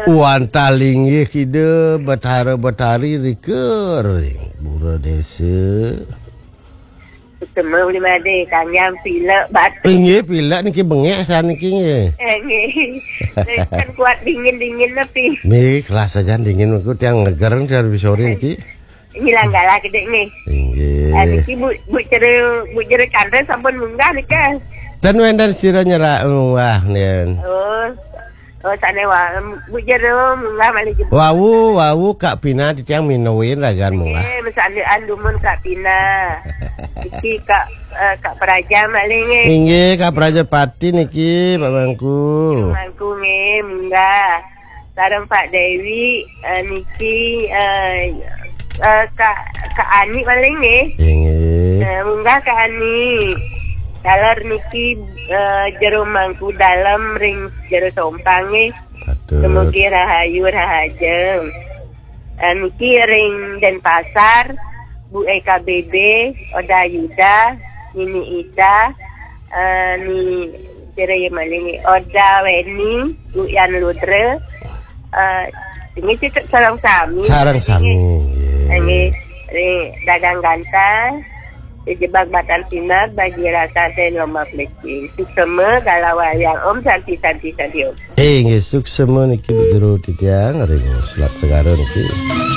Wan talingi kide betara-betari rikering bura desa. Semua boleh made kangyam pilek batu. Inge pilek niki bengek sana niki nge. Kan kuat dingin tapi. Nih kelas aja dingin aku tiang ngegereng dari sore niki. Ini langgalah gede ni. Inge. Niki bu cere kandang sampun munggah ni kan. Dan wendan sira nyerak wah nen. Oh sana wah bu cere munggah mali jebuk. Wawu Kak Pina di tiang minuin ragan munggah. Misalnya andumun Kak Pina. Iki Kak Praja maling nge. Inge Kak Praja Pati niki Pak Bangku. Mangku nge munggah. Sarang Pak Dewi niki Kak Ani maling nge. Inge. Munggah Kak Ani. Dalar niki jero mangku dalam ring jero sompang nge. Semoga rahayu rahajeng. Niki ring Denpasar. Bu EKBB, Oda Yuda, Nini Ida, ni Jere Maling, Oda Weni, Bu Yan Ludre, ini cicak sarang sami. Sarang sami. Ini dagang ganta, dijebak batan sinar bagi rasa dan lomba fleksi. Suksema galau yang om santi om. Nggih suksema niki jero titiang ring selat segara niki.